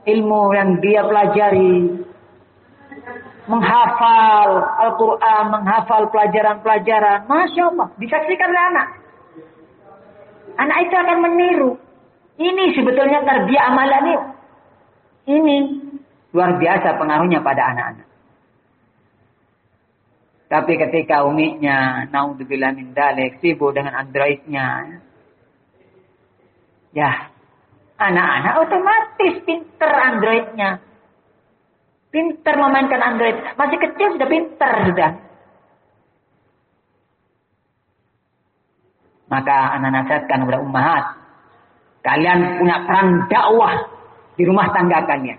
ilmu yang dia pelajari, menghafal Al-Quran, menghafal pelajaran-pelajaran, Masya Allah, disaksikan oleh anak. Anak itu akan meniru. Ini sebetulnya tarbiyah amalan ini luar biasa pengaruhnya pada anak-anak. Tapi ketika umiknya, naudzubillah min dzalik, sibuk dengan Androidnya, ya, anak-anak otomatis pinter Androidnya. Pinter memainkan Android. Masih kecil sudah pinter sudah. Maka anak nasihatkan kepada ummahat, kalian punya peran dakwah di rumah tangga kalian.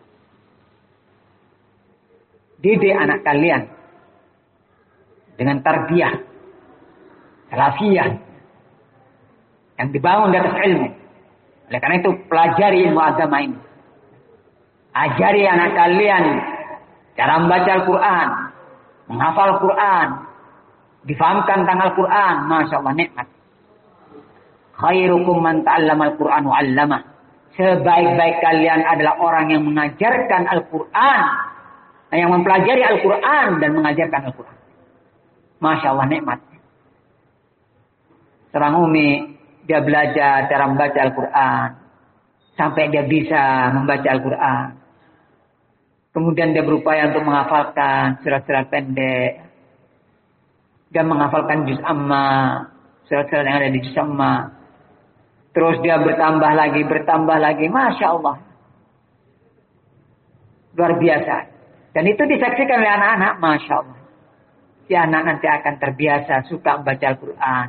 Didik anak kalian dengan tarbiyah salafiyah yang dibangun di atas ilmu. Oleh karena itu pelajari ilmu agama ini. Ajari anak kalian cara membaca Al-Quran, menghafal Al-Quran, difahamkan tentang Al-Quran. Masya Allah, nikmat. Khairukum man ta'allama Al-Quran wa 'allamah. Sebaik-baik kalian adalah orang yang mengajarkan Al-Quran, yang mempelajari Al-Quran dan mengajarkan Al-Quran. Masya Allah, nikmat. Seorang umi, dia belajar cara membaca Al-Quran sampai dia bisa membaca Al-Quran. Kemudian dia berupaya untuk menghafalkan surat-surat pendek. Dia menghafalkan juz amma, surat-surat yang ada di juz amma. Terus dia bertambah lagi. Masya Allah. Luar biasa. Dan itu disaksikan oleh anak-anak. Masya Allah. Si anak nanti akan terbiasa suka membaca Al-Quran.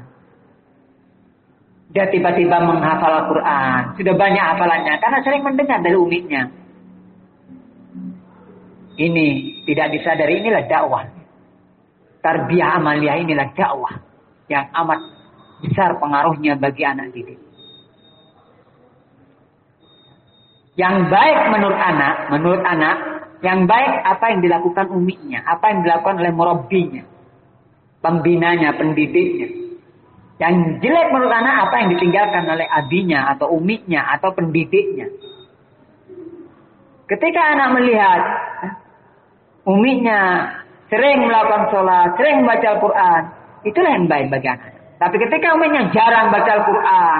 Dia tiba-tiba menghafal Al-Quran. Sudah banyak hafalannya. Karena sering mendengar dari umiknya. Ini tidak disadari, inilah dakwah. Tarbiyah amaliyah inilah dakwah. Yang amat besar pengaruhnya bagi anak didik. Yang baik menurut anak, yang baik apa yang dilakukan umiknya. Apa yang dilakukan oleh murabbinya. Pembinanya, pendidiknya. Yang jelek menurut anak apa yang ditinggalkan oleh abinya atau umiknya atau pendidiknya. Ketika anak melihat umiknya sering melakukan sholat, sering membaca Al-Quran, itulah yang baik bagi anak. Tapi ketika umiknya jarang baca Al-Quran,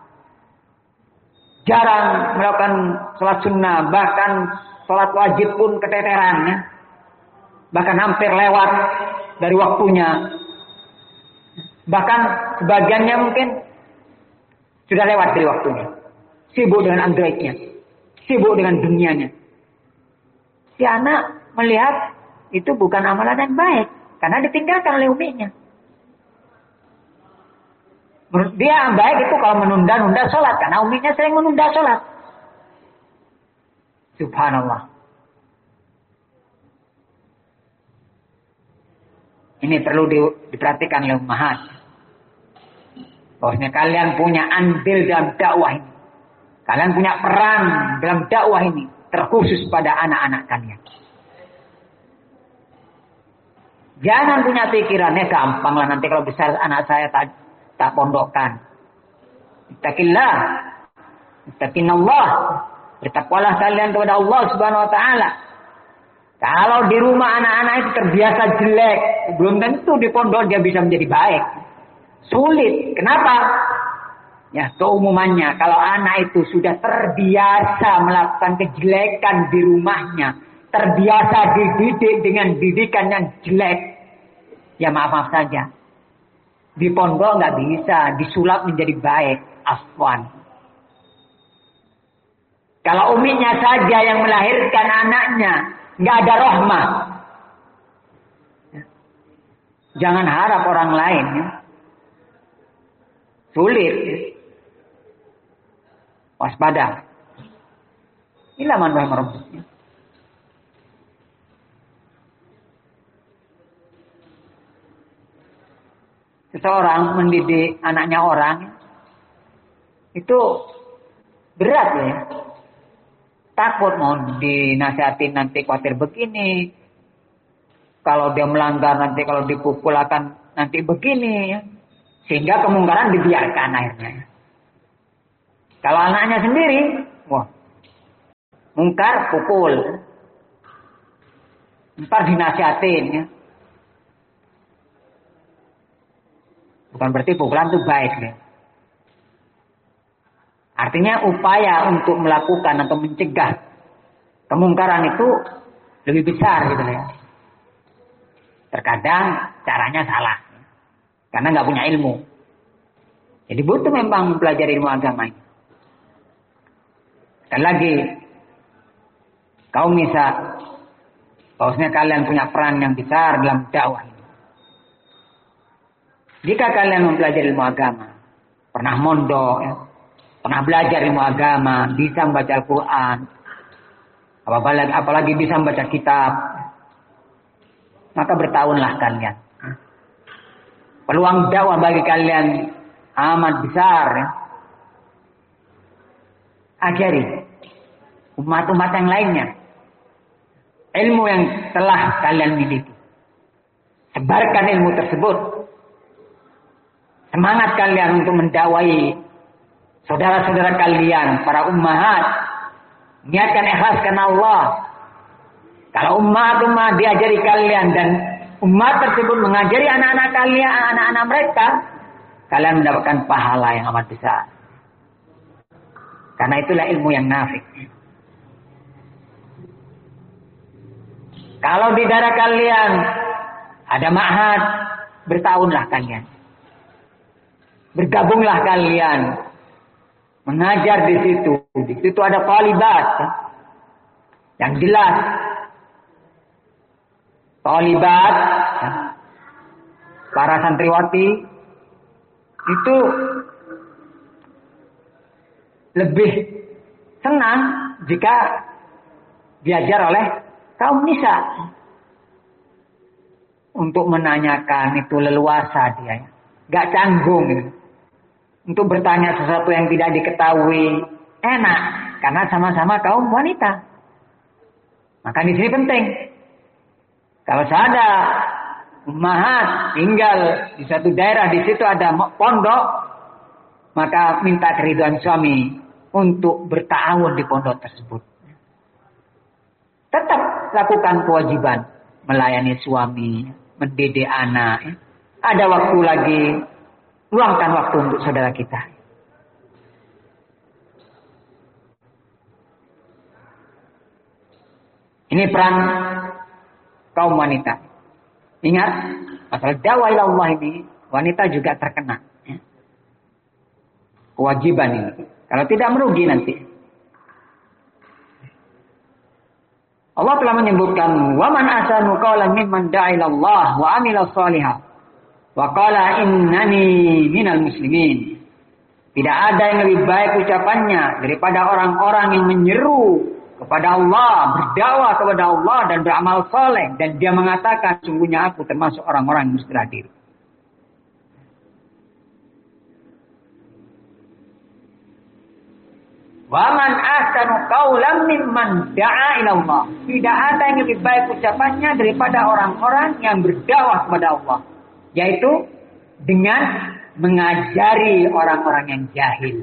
jarang melakukan sholat sunnah, bahkan sholat wajib pun keteteran, ya. Bahkan hampir lewat dari waktunya. Bahkan sebagiannya mungkin sudah lewat dari waktunya. Sibuk dengan Androidnya. Sibuk dengan dunianya. Si anak melihat itu bukan amalan yang baik. Karena ditinggalkan oleh umiknya. Menurut dia yang baik itu kalau menunda-nunda sholat. Karena umiknya sering menunda sholat. Subhanallah. Ini perlu diperhatikan oleh ummahat. Bahwasanya kalian punya andil dalam dakwah ini. Kalian punya peran dalam dakwah ini. Terkhusus pada anak-anak kalian. Jangan punya pikirannya gampang lah nanti kalau besar anak saya tak pondokkan. Ittaqillah. Ittaqinallah. Bertakwalah kalian kepada Allah Subhanahu wa taala. Kalau di rumah anak-anak itu terbiasa jelek, belum tentu di pondok dia bisa menjadi baik. Sulit. Kenapa? Ya, keumumannya kalau anak itu sudah terbiasa melakukan kejelekan di rumahnya, terbiasa dididik dengan didikan yang jelek, ya maaf saja. Di pondok nggak bisa disulap menjadi baik, afwan. Kalau umiknya saja yang melahirkan anaknya, nggak ada rahmah. Jangan harap orang lain. Ya. Sulit. Ya. Waspada. Inilah manfaat merebutnya. Seseorang mendidik anaknya orang itu berat ya. Takut mau dinasihatin nanti khawatir begini. Kalau dia melanggar nanti kalau dipukul akan nanti begini ya. Sehingga kemungkaran dibiarkan akhirnya. Kalau anaknya sendiri, wah, Mungkar pukul. Ntar dinasihatin ya. Bukan berarti pukulan itu baik ya. Artinya upaya untuk melakukan atau mencegah kemungkaran itu lebih besar gitu ya. Terkadang caranya salah. Karena nggak punya ilmu. Jadi butuh memang mempelajari ilmu agama ini. Sekali lagi, kaum nisa, bahwasanya kalian punya peran yang besar dalam dakwah ini. Jika kalian mempelajari ilmu agama, pernah mondok, ya, pernah belajar ilmu agama, bisa membaca Al-Quran, apalagi bisa membaca kitab, maka bertahunlah kalian. Peluang dakwah bagi kalian amat besar. Ya. Ajari umat-umat yang lainnya ilmu yang telah kalian miliki. Sebarkan ilmu tersebut. Semangat kalian untuk mendakwai saudara-saudara kalian, para ummahat. Niatkan ikhlas karena Allah. Kalau umat diajari kalian dan umat tersebut mengajari anak-anak kalian, anak-anak mereka, kalian mendapatkan pahala yang amat besar. Karena itulah ilmu yang nafi'. Kalau di daerah kalian ada ma'had, bertahunlah kalian. Bergabunglah kalian. Mengajar di situ. Di situ ada talibat. Yang jelas. Talibat. Para santriwati. Itu lebih senang jika diajar oleh kaum nisa. Untuk menanyakan itu leluasa dia. Gak canggung. Untuk bertanya sesuatu yang tidak diketahui. Enak. Karena sama-sama kaum wanita. Maka di sini penting. Kalau ada ummahat tinggal di satu daerah. Di situ ada pondok. Maka minta keridhaan suami. Untuk bertahun di pondok tersebut. Tetap lakukan kewajiban. Melayani suami. Mendidik anak. Ada waktu lagi. Luangkan waktu untuk saudara kita. Ini peran kaum wanita. Ingat. Masalah dakwah ila Allah ini. Wanita juga terkena. Kewajiban ini. Kalau tidak merugi nanti. Allah telah menyebutkan wa man ahsanu qawlan mimman da'a ila Allah wa 'amila shalihan wa qala innani minal muslimin. Tidak ada yang lebih baik ucapannya daripada orang-orang yang menyeru kepada Allah, berdakwah kepada Allah dan beramal saleh dan dia mengatakan sungguhnya aku termasuk orang-orang yang berserah diri. Wa man ahsanu qawlan mimman da'a ila Allah. Tidak ada yang lebih baik ucapannya daripada orang-orang yang berdakwah kepada Allah, yaitu dengan mengajari orang-orang yang jahil.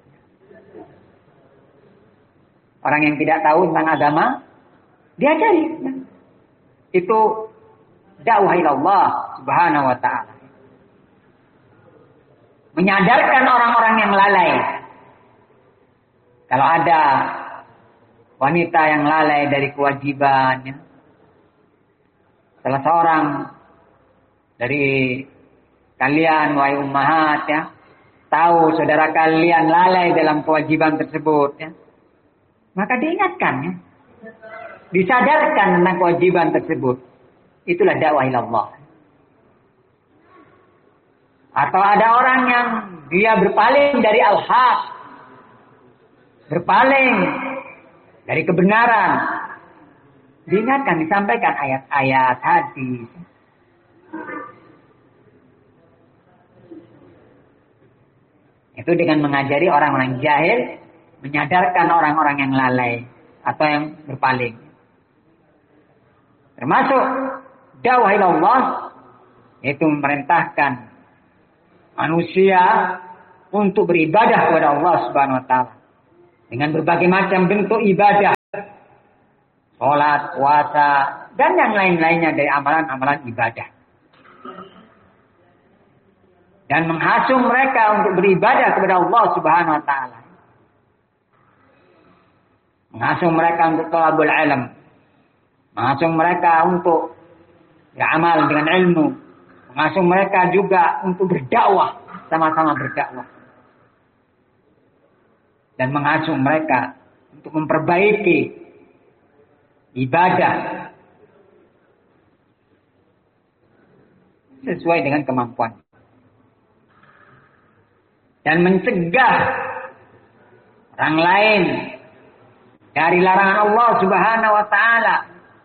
Orang yang tidak tahu tentang agama diajari. Itu dakwah ila Allah Subhanahu wa taala. Menyadarkan orang-orang yang lalai. Kalau ada wanita yang lalai dari kewajibannya, salah seorang dari kalian, wahai ummahat, ya, tahu saudara kalian lalai dalam kewajiban tersebut, ya, maka diingatkan, ya, disadarkan tentang kewajiban tersebut. Itulah dakwah ila Allah. Atau ada orang yang dia berpaling dari al-haq, berpaling dari kebenaran. Diingatkan, disampaikan ayat-ayat, hadis. Itu dengan mengajari orang-orang jahil, menyadarkan orang-orang yang lalai atau yang berpaling. Termasuk dakwah ila Allah, yaitu memerintahkan manusia untuk beribadah kepada Allah Subhanahu wa taala. Dengan berbagai macam bentuk ibadah. sholat, puasa, dan yang lain-lainnya dari amalan-amalan ibadah. Dan menghasung mereka untuk beribadah kepada Allah Subhanahu wa taala. Menghasung mereka untuk thalabul ilm. Menghasung mereka untuk beramal dengan ilmu. Menghasung mereka juga untuk berdakwah, sama-sama berdakwah. Dan menghasung mereka untuk memperbaiki ibadah sesuai dengan kemampuan. Dan mencegah orang lain dari larangan Allah Subhanahu wa taala.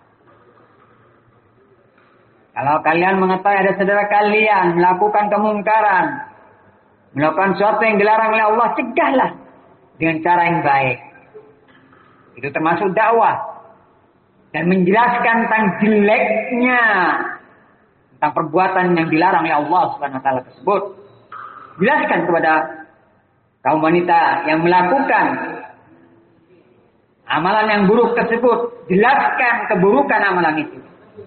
Kalau kalian mengetahui ada saudara kalian melakukan kemungkaran, melakukan sesuatu yang dilarang oleh Allah, cegahlah dengan cara yang baik. Itu termasuk dakwah. Dan menjelaskan tentang jeleknya, tentang perbuatan yang dilarang oleh Allah Subhanahu wa taala tersebut. Jelaskan kepada kaum wanita yang melakukan amalan yang buruk tersebut. Jelaskan keburukan amalan itu.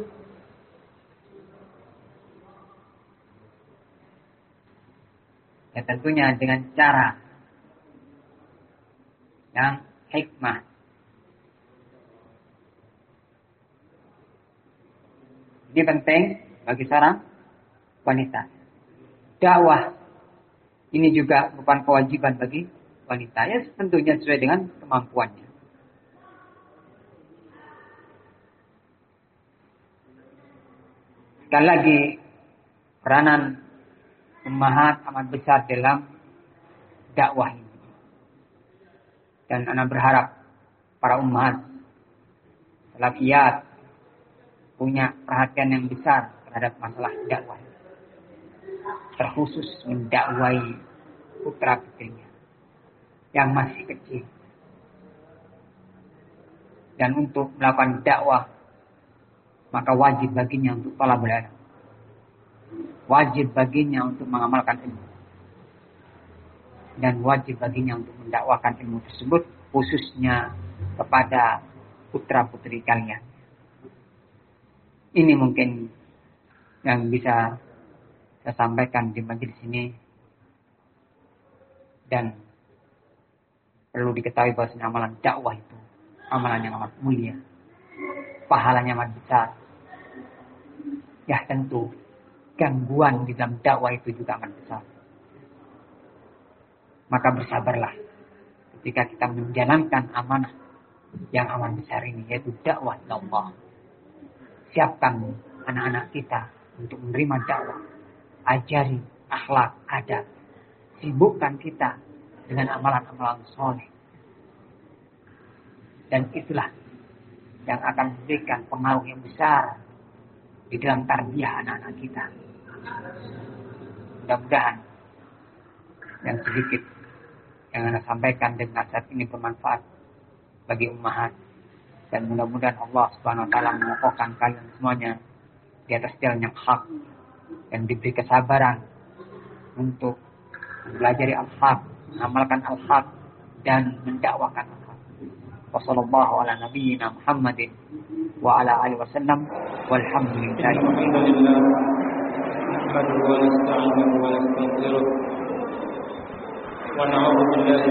Ya tentunya dengan cara yang hikmah. Ini penting bagi seorang wanita. Dakwah ini juga bukan kewajiban bagi wanita. Ya tentunya sesuai dengan kemampuannya. Sekali lagi, peranan ummahat amat besar dalam dakwah ini. Dan anak berharap para ummahat salafiyat punya perhatian yang besar terhadap masalah dakwah. Terkhusus mendakwai putra putrinya yang masih kecil. Dan untuk melakukan dakwah, maka wajib baginya untuk thalabul ilm. Wajib baginya untuk mengamalkan ilmu. Dan wajib baginya untuk mendakwakan ilmu tersebut khususnya kepada putra putri kalian. Ini mungkin yang bisa saya sampaikan di majelis ini. Dan perlu diketahui bahwa amalan dakwah itu amalan yang amat mulia, pahalanya amat besar. Ya tentu gangguan di dalam dakwah itu juga amat besar. Maka bersabarlah ketika kita menjalankan amanah yang amat besar ini, yaitu dakwah Allah. Siapkan anak-anak kita untuk menerima dakwah. Ajari akhlak, adab. Sibukkan kita dengan amalan-amalan soleh. Dan itulah yang akan memberikan pengaruh yang besar di dalam tarbiyah anak-anak kita. Mudah-mudahan yang sedikit yang Anda sampaikan dan nasihat ini bermanfaat bagi ummahat. Dan mudah-mudahan Allah Subhanahu wa taala mengokohkan kalian semuanya di atas jalan yang hak dan diberi kesabaran untuk mempelajari al-haq, mengamalkan al-haq dan mendakwakan al-haq. Wassallallahu ala nabiyyina Muhammadin wa ala alihi wasallam walhamdulillahi rabbil alamin.